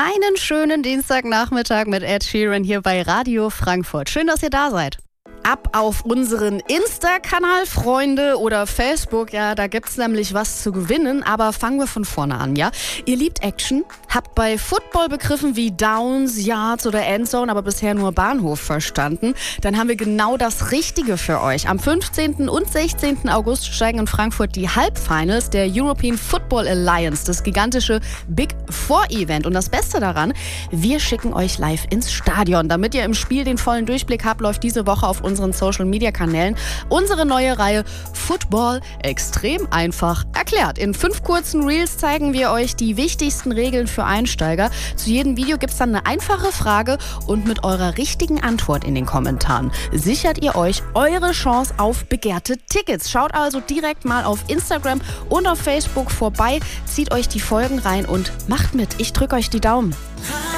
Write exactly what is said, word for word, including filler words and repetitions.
Einen schönen Dienstagnachmittag mit Ed Sheeran hier bei Radio Frankfurt. Schön, dass ihr da seid. Ab auf unseren Insta-Kanal, Freunde, oder Facebook. Ja, da gibt's nämlich was zu gewinnen. Aber fangen wir von vorne an, ja? Ihr liebt Action, habt bei Football-Begriffen wie Downs, Yards oder Endzone aber bisher nur Bahnhof verstanden. Dann haben wir genau das Richtige für euch. Am fünfzehnten und sechzehnten August steigen in Frankfurt die Halbfinals der European Football Alliance, das gigantische Big Four-Event. Und das Beste daran, wir schicken euch live ins Stadion. Damit ihr im Spiel den vollen Durchblick habt, läuft diese Woche auf unseren Social-Media-Kanälen unsere neue Reihe Football extrem einfach erklärt. In fünf kurzen Reels zeigen wir euch die wichtigsten Regeln für Einsteiger. Zu jedem Video gibt es dann eine einfache Frage und mit eurer richtigen Antwort in den Kommentaren sichert ihr euch eure Chance auf begehrte Tickets. Schaut also direkt mal auf Instagram und auf Facebook vorbei, zieht euch die Folgen rein und macht mit. Ich drücke euch die Daumen.